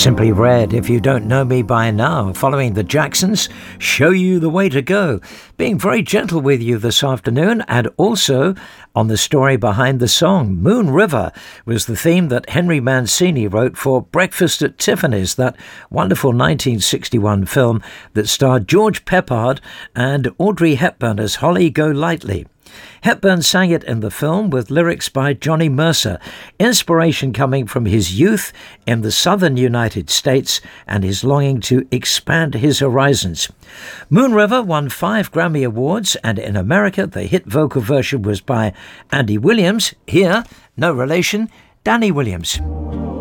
Simply Red, If You Don't Know Me By Now, following the Jacksons, Show You the Way to Go. Being very gentle with you this afternoon, and also on the story behind the song. Moon River was the theme that Henry Mancini wrote for Breakfast at Tiffany's, that wonderful 1961 film that starred George Peppard and Audrey Hepburn as Holly Golightly. Hepburn sang it in the film with lyrics by Johnny Mercer, inspiration coming from his youth in the southern United States and his longing to expand his horizons. Moon River won 5 Grammy Awards, and in America the hit vocal version was by Andy Williams. Here, no relation, Danny Williams.